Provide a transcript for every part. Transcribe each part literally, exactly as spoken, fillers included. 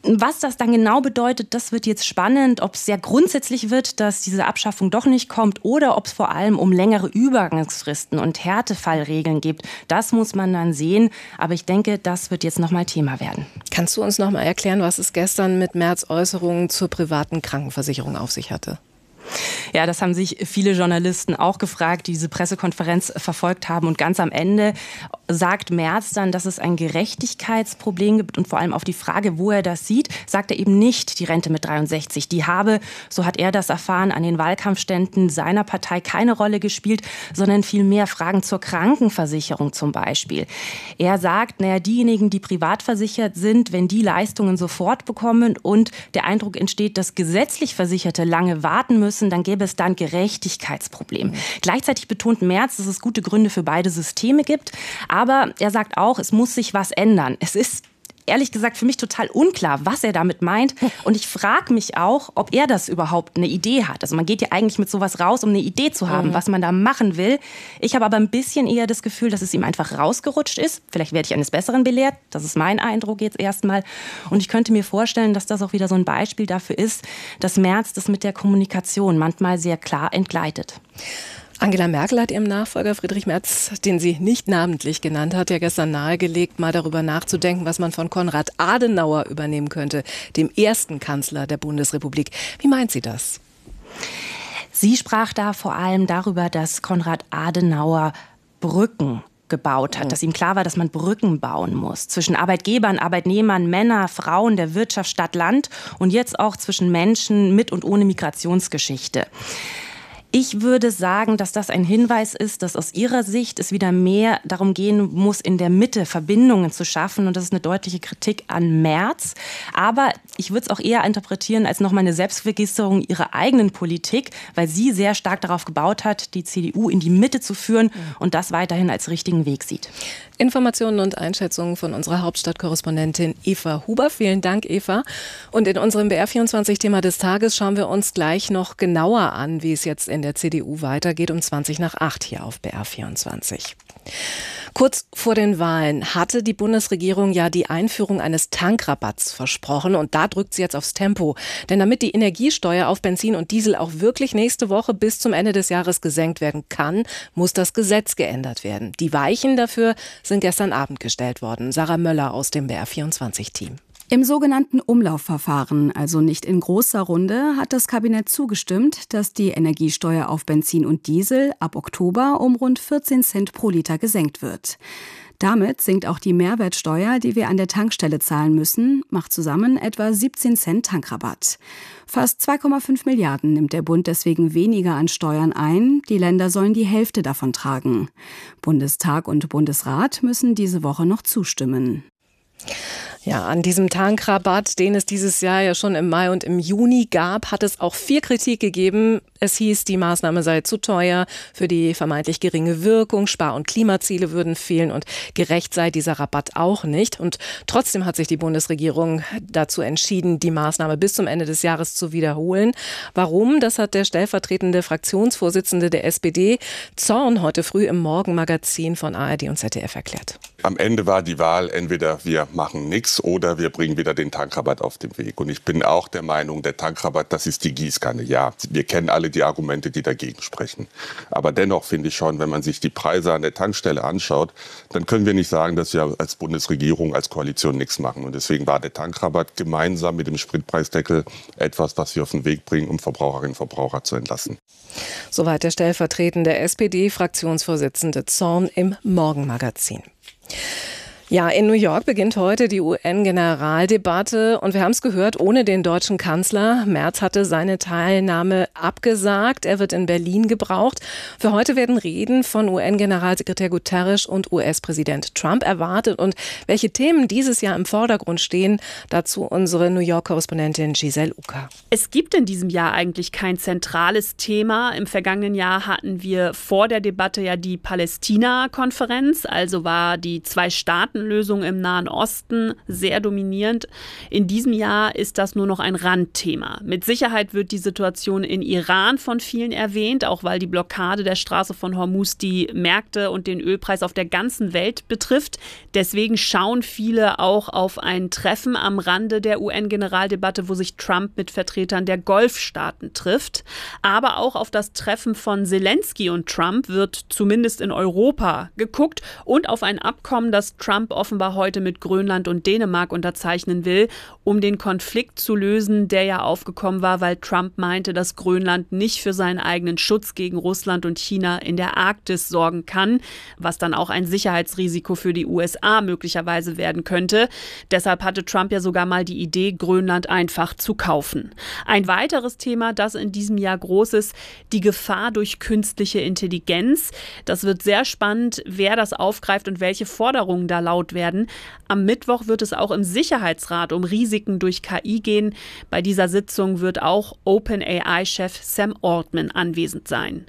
Was das dann genau bedeutet, das wird jetzt spannend, ob es sehr grundsätzlich wird, dass diese Abschaffung doch nicht kommt oder ob es vor allem um längere Übergangsfristen und Härtefallregeln geht. Das muss man dann sehen, aber ich denke, das wird jetzt nochmal Thema werden. Kannst du uns nochmal erklären, was es gestern mit Merz' Äußerungen zur privaten Krankenversicherung auf sich hatte? Ja, das haben sich viele Journalisten auch gefragt, die diese Pressekonferenz verfolgt haben. Und ganz am Ende sagt Merz dann, dass es ein Gerechtigkeitsproblem gibt. Und vor allem auf die Frage, wo er das sieht, sagt er eben nicht die Rente mit dreiundsechzig. Die habe, so hat er das erfahren, an den Wahlkampfständen seiner Partei keine Rolle gespielt, sondern vielmehr Fragen zur Krankenversicherung zum Beispiel. Er sagt, naja, diejenigen, die privat versichert sind, wenn die Leistungen sofort bekommen und der Eindruck entsteht, dass gesetzlich Versicherte lange warten müssen, dann gäbe es da ein Gerechtigkeitsproblem. Mhm. Gleichzeitig betont Merz, dass es gute Gründe für beide Systeme gibt. Aber er sagt auch, es muss sich was ändern. Es ist ehrlich gesagt für mich total unklar, was er damit meint. Und ich frage mich auch, ob er das überhaupt eine Idee hat. Also man geht ja eigentlich mit sowas raus, um eine Idee zu haben, mhm. was man da machen will. Ich habe aber ein bisschen eher das Gefühl, dass es ihm einfach rausgerutscht ist. Vielleicht werde ich eines Besseren belehrt. Das ist mein Eindruck jetzt erstmal. Und ich könnte mir vorstellen, dass das auch wieder so ein Beispiel dafür ist, dass Merz das mit der Kommunikation manchmal sehr klar entgleitet. Angela Merkel hat ihrem Nachfolger Friedrich Merz, den sie nicht namentlich genannt hat, ja gestern nahegelegt, mal darüber nachzudenken, was man von Konrad Adenauer übernehmen könnte, dem ersten Kanzler der Bundesrepublik. Wie meint sie das? Sie sprach da vor allem darüber, dass Konrad Adenauer Brücken gebaut hat, dass ihm klar war, dass man Brücken bauen muss zwischen Arbeitgebern, Arbeitnehmern, Männer, Frauen, der Wirtschaft, Stadt, Land und jetzt auch zwischen Menschen mit und ohne Migrationsgeschichte. Ich würde sagen, dass das ein Hinweis ist, dass aus ihrer Sicht es wieder mehr darum gehen muss, in der Mitte Verbindungen zu schaffen. Und das ist eine deutliche Kritik an Merz. Aber ich würde es auch eher interpretieren als nochmal eine Selbstvergewisserung ihrer eigenen Politik, weil sie sehr stark darauf gebaut hat, die C D U in die Mitte zu führen und das weiterhin als richtigen Weg sieht. Informationen und Einschätzungen von unserer Hauptstadtkorrespondentin Eva Huber. Vielen Dank, Eva. Und in unserem B R vierundzwanzig-Thema des Tages schauen wir uns gleich noch genauer an, wie es jetzt in der C D U weitergeht, um zwanzig nach acht hier auf B R vierundzwanzig. Kurz vor den Wahlen hatte die Bundesregierung ja die Einführung eines Tankrabatts versprochen und da drückt sie jetzt aufs Tempo. Denn damit die Energiesteuer auf Benzin und Diesel auch wirklich nächste Woche bis zum Ende des Jahres gesenkt werden kann, muss das Gesetz geändert werden. Die Weichen dafür sind gestern Abend gestellt worden. Sarah Möller aus dem B R vierundzwanzig-Team. Im sogenannten Umlaufverfahren, also nicht in großer Runde, hat das Kabinett zugestimmt, dass die Energiesteuer auf Benzin und Diesel ab Oktober um rund vierzehn Cent pro Liter gesenkt wird. Damit sinkt auch die Mehrwertsteuer, die wir an der Tankstelle zahlen müssen, macht zusammen etwa siebzehn Cent Tankrabatt. Fast zwei Komma fünf Milliarden nimmt der Bund deswegen weniger an Steuern ein. Die Länder sollen die Hälfte davon tragen. Bundestag und Bundesrat müssen diese Woche noch zustimmen. Ja, an diesem Tankrabatt, den es dieses Jahr ja schon im Mai und im Juni gab, hat es auch viel Kritik gegeben. Es hieß, die Maßnahme sei zu teuer, für die vermeintlich geringe Wirkung, Spar- und Klimaziele würden fehlen und gerecht sei dieser Rabatt auch nicht. Und trotzdem hat sich die Bundesregierung dazu entschieden, die Maßnahme bis zum Ende des Jahres zu wiederholen. Warum? Das hat der stellvertretende Fraktionsvorsitzende der S P D, Zorn, heute früh im Morgenmagazin von A R D und Z D F erklärt. Am Ende war die Wahl, entweder wir machen nichts oder wir bringen wieder den Tankrabatt auf den Weg. Und ich bin auch der Meinung, der Tankrabatt, das ist die Gießkanne. Ja, wir kennen alle die Argumente, die dagegen sprechen. Aber dennoch finde ich schon, wenn man sich die Preise an der Tankstelle anschaut, dann können wir nicht sagen, dass wir als Bundesregierung, als Koalition nichts machen. Und deswegen war der Tankrabatt gemeinsam mit dem Spritpreisdeckel etwas, was wir auf den Weg bringen, um Verbraucherinnen und Verbraucher zu entlasten. Soweit der stellvertretende S P D-Fraktionsvorsitzende Zorn im Morgenmagazin. Ja, in New York beginnt heute die U N-Generaldebatte und wir haben es gehört, ohne den deutschen Kanzler. Merz hatte seine Teilnahme abgesagt. Er wird in Berlin gebraucht. Für heute werden Reden von U N-Generalsekretär Guterres und U S-Präsident Trump erwartet. Und welche Themen dieses Jahr im Vordergrund stehen, dazu unsere New York-Korrespondentin Giselle Uka. Es gibt in diesem Jahr eigentlich kein zentrales Thema. Im vergangenen Jahr hatten wir vor der Debatte ja die Palästina-Konferenz, also war die Zwei-Staaten Zwei-Staaten-Lösung im Nahen Osten sehr dominierend. In diesem Jahr ist das nur noch ein Randthema. Mit Sicherheit wird die Situation in Iran von vielen erwähnt, auch weil die Blockade der Straße von Hormuz die Märkte und den Ölpreis auf der ganzen Welt betrifft. Deswegen schauen viele auch auf ein Treffen am Rande der U N-Generaldebatte, wo sich Trump mit Vertretern der Golfstaaten trifft. Aber auch auf das Treffen von Zelensky und Trump wird zumindest in Europa geguckt und auf ein Abkommen, das Trump offenbar heute mit Grönland und Dänemark unterzeichnen will, um den Konflikt zu lösen, der ja aufgekommen war, weil Trump meinte, dass Grönland nicht für seinen eigenen Schutz gegen Russland und China in der Arktis sorgen kann, was dann auch ein Sicherheitsrisiko für die U S A möglicherweise werden könnte. Deshalb hatte Trump ja sogar mal die Idee, Grönland einfach zu kaufen. Ein weiteres Thema, das in diesem Jahr groß ist, die Gefahr durch künstliche Intelligenz. Das wird sehr spannend, wer das aufgreift und welche Forderungen da laut werden. Am Mittwoch wird es auch im Sicherheitsrat um Risiken durch K I gehen. Bei dieser Sitzung wird auch OpenAI-Chef Sam Altman anwesend sein.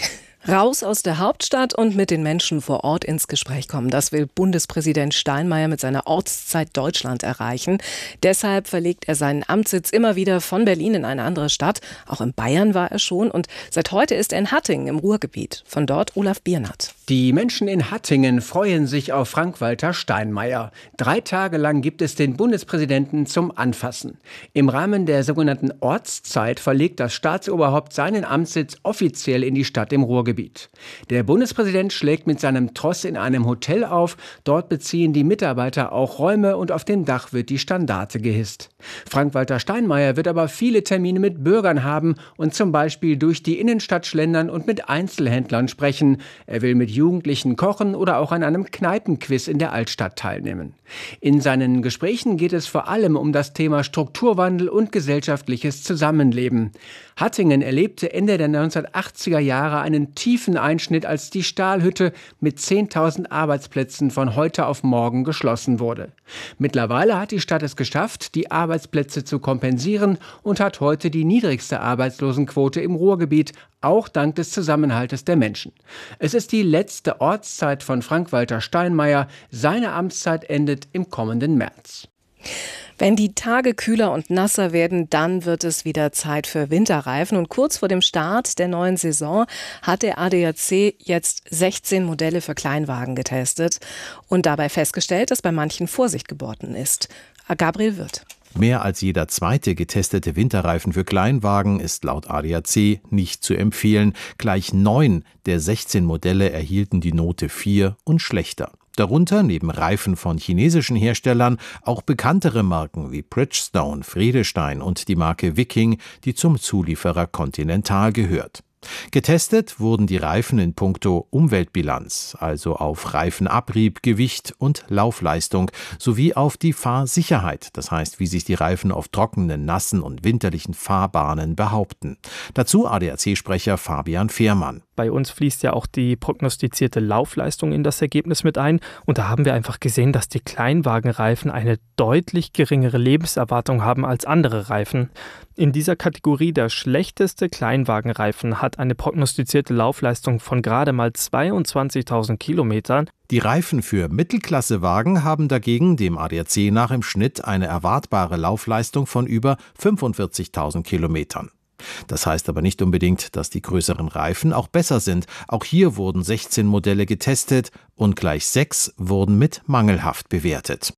Raus aus der Hauptstadt und mit den Menschen vor Ort ins Gespräch kommen. Das will Bundespräsident Steinmeier mit seiner Ortszeit Deutschland erreichen. Deshalb verlegt er seinen Amtssitz immer wieder von Berlin in eine andere Stadt. Auch in Bayern war er schon und seit heute ist er in Hattingen im Ruhrgebiet. Von dort Olaf Biernat. Die Menschen in Hattingen freuen sich auf Frank-Walter Steinmeier. Drei Tage lang gibt es den Bundespräsidenten zum Anfassen. Im Rahmen der sogenannten Ortszeit verlegt das Staatsoberhaupt seinen Amtssitz offiziell in die Stadt im Ruhrgebiet. Der Bundespräsident schlägt mit seinem Tross in einem Hotel auf. Dort beziehen die Mitarbeiter auch Räume und auf dem Dach wird die Standarte gehisst. Frank-Walter Steinmeier wird aber viele Termine mit Bürgern haben und zum Beispiel durch die Innenstadt schlendern und mit Einzelhändlern sprechen. Er will mit Jugendlichen kochen oder auch an einem Kneipenquiz in der Altstadt teilnehmen. In seinen Gesprächen geht es vor allem um das Thema Strukturwandel und gesellschaftliches Zusammenleben. Hattingen erlebte Ende der neunzehnhundertachtziger Jahre einen tiefen Einschnitt, als die Stahlhütte mit zehntausend Arbeitsplätzen von heute auf morgen geschlossen wurde. Mittlerweile hat die Stadt es geschafft, die Arbeitsplätze zu kompensieren und hat heute die niedrigste Arbeitslosenquote im Ruhrgebiet, auch dank des Zusammenhaltes der Menschen. Es ist die letzte Ortszeit von Frank-Walter Steinmeier. Seine Amtszeit endet im kommenden März. Wenn die Tage kühler und nasser werden, dann wird es wieder Zeit für Winterreifen. Und kurz vor dem Start der neuen Saison hat der A D A C jetzt sechzehn Modelle für Kleinwagen getestet und dabei festgestellt, dass bei manchen Vorsicht geboten ist. Gabriel Wirth. Mehr als jeder zweite getestete Winterreifen für Kleinwagen ist laut A D A C nicht zu empfehlen. Gleich neun der sechzehn Modelle erhielten die Note vier und schlechter. Darunter neben Reifen von chinesischen Herstellern auch bekanntere Marken wie Bridgestone, Friedestein und die Marke Viking, die zum Zulieferer Continental gehört. Getestet wurden die Reifen in puncto Umweltbilanz, also auf Reifenabrieb, Gewicht und Laufleistung, sowie auf die Fahrsicherheit, das heißt, wie sich die Reifen auf trockenen, nassen und winterlichen Fahrbahnen behaupten. Dazu A D A C-Sprecher Fabian Fehrmann. Bei uns fließt ja auch die prognostizierte Laufleistung in das Ergebnis mit ein. Und da haben wir einfach gesehen, dass die Kleinwagenreifen eine deutlich geringere Lebenserwartung haben als andere Reifen. In dieser Kategorie der schlechteste Kleinwagenreifen hat eine prognostizierte Laufleistung von gerade mal zweiundzwanzigtausend Kilometern. Die Reifen für Mittelklassewagen haben dagegen dem A D A C nach im Schnitt eine erwartbare Laufleistung von über fünfundvierzigtausend Kilometern. Das heißt aber nicht unbedingt, dass die größeren Reifen auch besser sind. Auch hier wurden sechzehn Modelle getestet und gleich sechs wurden mit mangelhaft bewertet.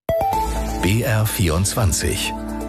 B R vierundzwanzig.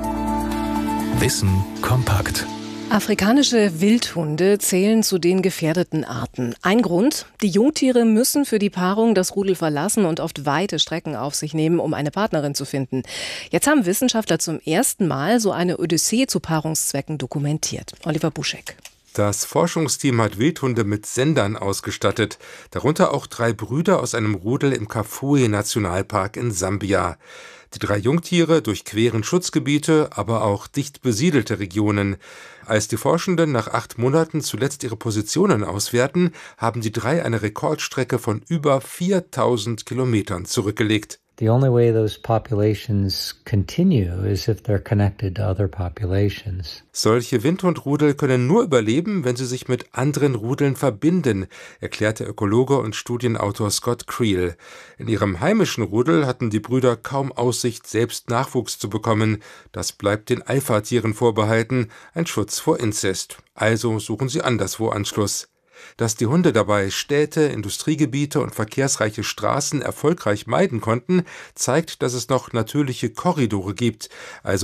Wissen kompakt. Afrikanische Wildhunde zählen zu den gefährdeten Arten. Ein Grund: Die Jungtiere müssen für die Paarung das Rudel verlassen und oft weite Strecken auf sich nehmen, um eine Partnerin zu finden. Jetzt haben Wissenschaftler zum ersten Mal so eine Odyssee zu Paarungszwecken dokumentiert. Oliver Buschek. Das Forschungsteam hat Wildhunde mit Sendern ausgestattet, darunter auch drei Brüder aus einem Rudel im Kafue-Nationalpark in Sambia. Die drei Jungtiere durchqueren Schutzgebiete, aber auch dicht besiedelte Regionen. Als die Forschenden nach acht Monaten zuletzt ihre Positionen auswerten, haben die drei eine Rekordstrecke von über viertausend Kilometern zurückgelegt. The only way those populations continue is if they're connected to other populations. Solche Windhundrudel können nur überleben, wenn sie sich mit anderen Rudeln verbinden, erklärte Ökologe und Studienautor Scott Creel. In ihrem heimischen Rudel hatten die Brüder kaum Aussicht, selbst Nachwuchs zu bekommen. Das bleibt den Alpha-Tieren vorbehalten, ein Schutz vor Inzest. Also suchen sie anderswo Anschluss. Dass die Hunde dabei Städte, Industriegebiete und verkehrsreiche Straßen erfolgreich meiden konnten, zeigt, dass es noch natürliche Korridore gibt, also